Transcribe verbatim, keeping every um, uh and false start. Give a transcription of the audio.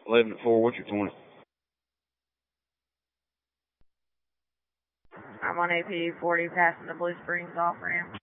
eleven at four, what's your twenty? I'm on A P forty passing the Blue Springs off ramp.